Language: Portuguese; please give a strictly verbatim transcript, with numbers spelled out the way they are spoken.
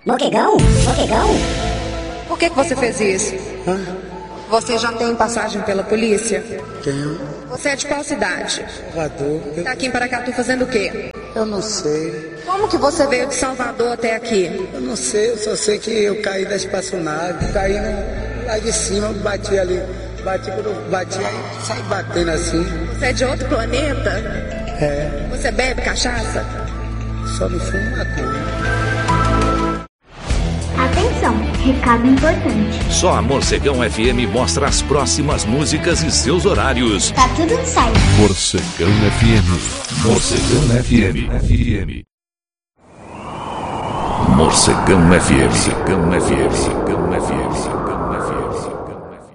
Moquegão? Moquegão? Por que, que você fez isso? Hã? Você já tem passagem pela polícia? Tenho. Você é de qual cidade? Salvador. Eu, Tá aqui em Paracatu fazendo o quê? eu não sei. Como que você veio de Salvador até aqui? Eu não sei, eu só sei que eu caí da espaçonave, caí no, lá de cima, bati ali. Bati quando eu bati, aí saí batendo assim. Você é de outro planeta? É, Você bebe cachaça? só não fumo maconha. Atenção, recado importante. Só a Morcegão F M mostra as próximas músicas e seus horários. Tá tudo no site. Morcegão F M. Morcegão F M. F M. Morcegão F M. Morcegão F M. Morcegão F M.